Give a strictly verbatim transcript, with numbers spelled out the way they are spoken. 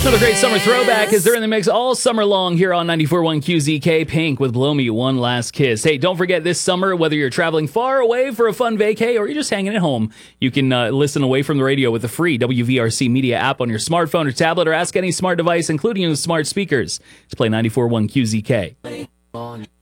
Another great summer throwback as they're in the mix all summer long here on ninety-four point one Q Z K. Pink with Blow Me One Last Kiss. Hey, don't forget this summer, whether you're traveling far away for a fun vacay or you're just hanging at home, you can uh, listen away from the radio with the free W V R C Media app on your smartphone or tablet, or ask any smart device, including your smart speakers, to play ninety-four point one Q Z K.